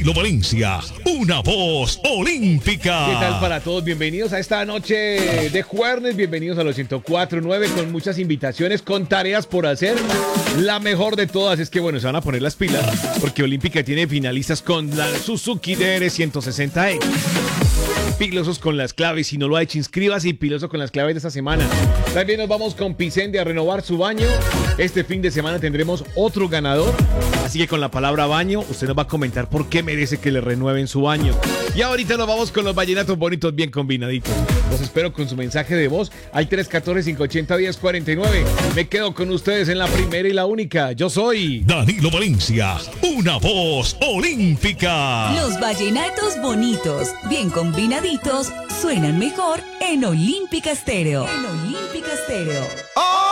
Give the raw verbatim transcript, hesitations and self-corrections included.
Danilo Valencia, una voz olímpica. ¿Qué tal para todos? Bienvenidos a esta noche de jueves, bienvenidos a los ciento cuatro punto nueve con muchas invitaciones, con tareas por hacer. La mejor de todas es que, bueno, se van a poner las pilas porque Olímpica tiene finalistas con la Suzuki D R ciento sesenta X. Pilosos con las claves, si no lo ha hecho, inscríbase y piloso con las claves de esta semana. También nos vamos con Picende a renovar su baño. Este fin de semana tendremos otro ganador, así que con la palabra baño usted nos va a comentar por qué merece que le renueven su baño. Y ahorita nos vamos con los vallenatos bonitos bien combinaditos. Los espero con su mensaje de voz al tres uno cuatro, cinco ocho cero, uno cero cuatro nueve. Me quedo con ustedes en la primera y la única. Yo soy Danilo Valencia, una voz olímpica. Los vallenatos bonitos, bien combinaditos, suenan mejor en Olímpica Estéreo. En Olímpica Estéreo. ¡Oh!